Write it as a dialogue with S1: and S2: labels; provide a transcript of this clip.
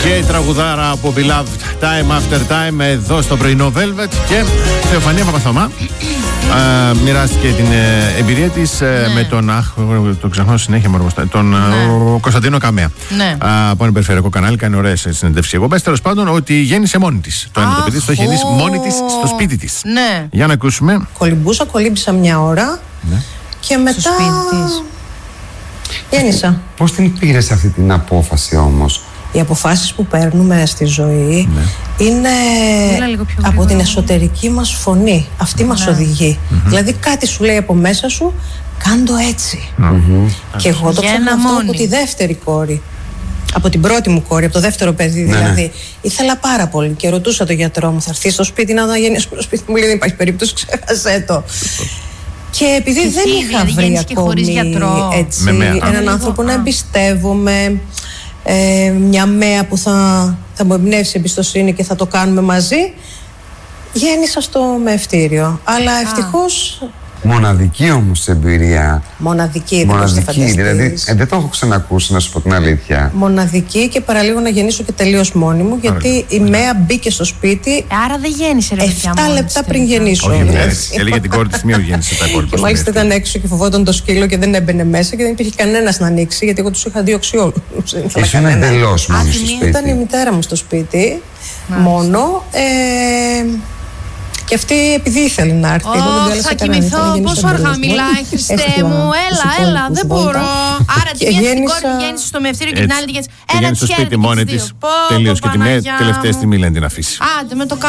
S1: Και η τραγουδάρα από Beloved, Time After Time, εδώ στο πρωινό Velvet. Και Θεοφανία Παπαθωμά μοιράστηκε την εμπειρία της με τον ξεχνώ συνέχεια τον Κωνσταντίνο Καμέα. Από ένα περιφερειακό κανάλι, κάνει ωραίες συνεντεύξεις εκπομπές. Τέλος πάντων, ότι γέννησε μόνη της. Το ένα το παιδί το έχει γεννήσει μόνη της στο σπίτι της. Για να ακούσουμε.
S2: Κολύμπησα μια ώρα και μετά
S3: στο σπίτι της
S2: γέννησα.
S4: Πώς την πήρες αυτή την απόφαση όμως?
S2: Οι αποφάσεις που παίρνουμε στη ζωή είναι από την εσωτερική μας φωνή. Αυτή μας οδηγεί. Δηλαδή κάτι σου λέει από μέσα σου, κάντο έτσι. Και εγώ το ξέρω αυτό από τη δεύτερη κόρη. Από την πρώτη μου κόρη, από το δεύτερο παιδί δηλαδή. Ήθελα πάρα πολύ και ρωτούσα τον γιατρό μου, θα έρθει στο σπίτι να γεννήσω στο σπίτι μου? Λέει, δεν υπάρχει περίπτωση, ξέχασέ το. Και επειδή δεν είχα βρει ακόμη έτσι, έναν άνθρωπο να εμπιστεύομαι, μια μέα που θα μου εμπνεύσει εμπιστοσύνη και θα το κάνουμε μαζί, γέννησα στο μεευτήριο. Αλλά ευτυχώς.
S4: Μοναδική όμως εμπειρία.
S2: Μοναδική,
S4: δηλαδή δεν το έχω ξανακούσει, να σου πω την αλήθεια.
S2: Μοναδική, και παραλίγο να γεννήσω και τελείως μόνη μου, γιατί η μέα μπήκε στο σπίτι.
S3: Άρα δεν γέννησε, ρε παιδιά,
S2: 7 λεπτά πριν γεννήσω.
S1: Όχι, έλεγε την κόρη της, μία γέννησε τα κόρη.
S2: Και μάλιστα ήταν έξω και φοβόταν το σκύλο και δεν έμπαινε μέσα και δεν υπήρχε κανένας να ανοίξει, γιατί εγώ τους είχα διώξει όλους.
S4: Ήσουν εντελώς μόνη στο σπίτι?
S2: Ήταν η μητέρα μου στο σπίτι μόνο. Και αυτή επειδή ήθελε να έρθει.
S3: Θα κοιμηθώ. Πόσο αργά μιλάει, Χριστέ μου. Έλα, δεν μπορώ. Άρα τη μία στην κόρη τη γέννησε στο μεευτήριο και την άλλη τη γέννησε.
S1: Γέννησε στο σπίτι μόνη της. Τελείως. Και τη τελευταία στιγμή λένε την αφήσει.
S3: Άντε με το